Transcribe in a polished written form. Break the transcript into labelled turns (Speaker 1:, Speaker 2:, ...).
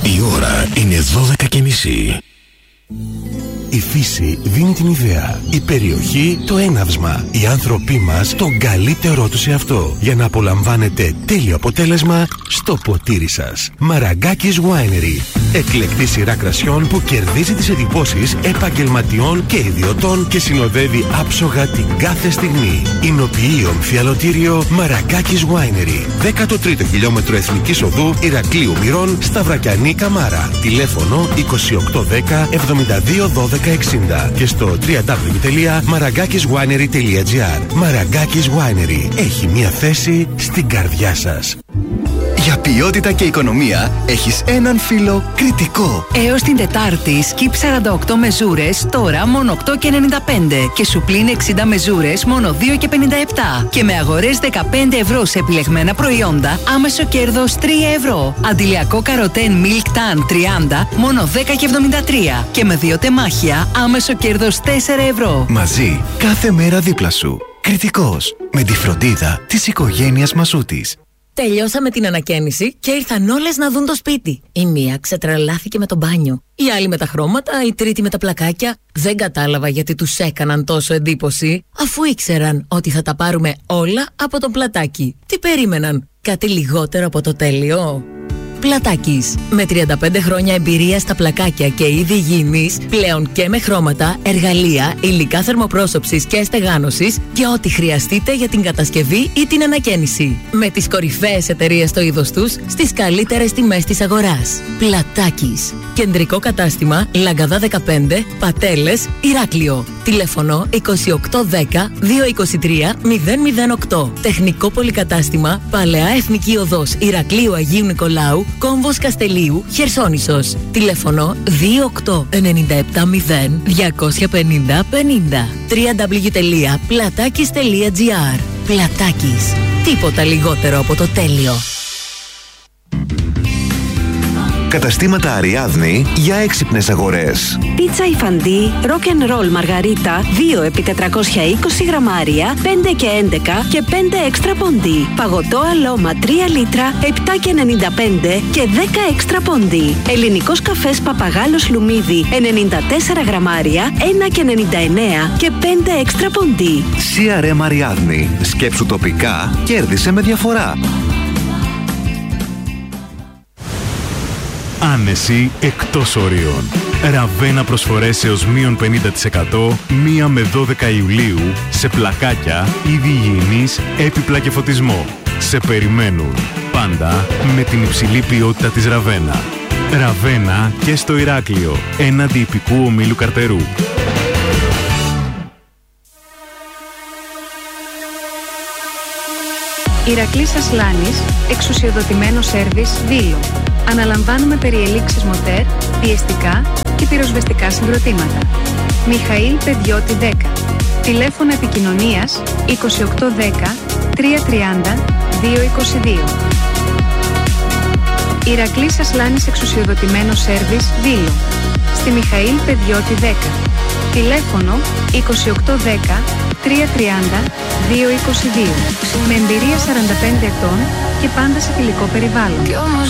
Speaker 1: Η ώρα είναι 12:30. Η φύση δίνει την ιδέα, η περιοχή το έναυσμα, οι άνθρωποι μας τον καλύτερό τους εαυτό, για να απολαμβάνετε τέλειο αποτέλεσμα στο ποτήρι σας. Μαραγκάκης Winery. Εκλεκτή σειρά κρασιών που κερδίζει τις εντυπώσεις επαγγελματιών και ιδιωτών και συνοδεύει άψογα την κάθε στιγμή. Εινοποιεί ομφιαλωτήριο Μαραγκάκης Winery. 13ο χιλιόμετρο Εθνικής Οδού Ηρακλείου Μυρών, Σταυρακιανή Καμάρα. Τηλέφωνο 2810 7212 60 και στο www.maragakiswinery.gr. Μαραγκάκης Winery έχει μια θέση στην καρδιά σας.
Speaker 2: Για ποιότητα και οικονομία έχεις έναν φίλο Κριτικό.
Speaker 3: Έως την Τετάρτη σκιπ 48 μεζούρες τώρα μόνο 8,95 και σουπλίν 60 μεζούρες μόνο 2,57 και με αγορές 15 ευρώ σε επιλεγμένα προϊόντα άμεσο κέρδος 3 ευρώ. Αντιλιακό καροτέν Milk Tan 30 μόνο 10,73 και με 2 τεμάχια άμεσο κέρδος 4 ευρώ.
Speaker 2: Μαζί κάθε μέρα δίπλα σου. Κριτικός, με τη φροντίδα της οικογένειας Μασούτης.
Speaker 4: Τελειώσαμε την ανακαίνιση και ήρθαν όλες να δουν το σπίτι. Η μία ξετρελάθηκε με το μπάνιο, η άλλη με τα χρώματα, η τρίτη με τα πλακάκια. Δεν κατάλαβα γιατί τους έκαναν τόσο εντύπωση, αφού ήξεραν ότι θα τα πάρουμε όλα από το Πλατάκι. Τι περίμεναν, κάτι λιγότερο από το τέλειο? Πλατάκης. Με 35 χρόνια εμπειρία στα πλακάκια και είδη υγιεινής, πλέον και με χρώματα, εργαλεία, υλικά θερμοπρόσωψης και στεγάνωσης και ό,τι χρειαστείτε για την κατασκευή ή την ανακαίνιση. Με τις κορυφαίες εταιρείες στο είδος τους, στις καλύτερες τιμές της αγοράς. Πλατάκης. Κεντρικό κατάστημα Λαγκαδά 15, Πατέλες, Ηράκλειο. Τηλέφωνο 2810 223 008. Τεχνικό πολυκατάστημα Παλαιά Εθνική Οδός Ηρακλείου Αγίου Νικολάου, Κόμβος Καστελίου, Χερσόνησος. Τηλέφωνο 28970 250 50. www.platakis.gr. Πλατάκης. Τίποτα λιγότερο από το τέλειο.
Speaker 2: Καταστήματα Αριάδνη για έξυπνες αγορές.
Speaker 5: Πίτσα υφαντή, rock and roll μαργαρίτα, 2 επί 420 γραμμάρια, 5 και 11 και 5 έξτρα ποντί. Παγωτό αλόμα 3 λίτρα, 7,95 και 10 έξτρα ποντί. Ελληνικός καφές Παπαγάλος Λουμίδι, 94 γραμμάρια, 1,99 και 5 έξτρα ποντί.
Speaker 2: CRM Αριάδνη. Σκέψου τοπικά, κέρδισε με διαφορά.
Speaker 6: Άνεση εκτός ορίων. Ραβένα προσφορές έως μείον 50% 1 με 12 Ιουλίου σε πλακάκια, είδη υγιεινής, έπιπλα και φωτισμό. Σε περιμένουν. Πάντα με την υψηλή ποιότητα της Ραβένα. Ραβένα και στο Ηράκλειο, έναντι υπηκού ομίλου Καρτερού.
Speaker 7: Ηρακλής Ασλάνης, εξουσιοδοτημένο σέρβις Δήλο. Αναλαμβάνουμε περιελήξεις μοτέρ, πιεστικά και πυροσβεστικά συγκροτήματα. Μιχαήλ Παιδιώτη 10. Τηλέφωνο επικοινωνίας 2810 330 222. Ηρακλής Ασλάνης, εξουσιοδοτημένο σέρβις Δήλο. Στη Μιχαήλ Παιδιώτη 10. Τηλέφωνο 2810 330 222. Με εμπειρία 45 ετών και πάντα σε φιλικό περιβάλλον.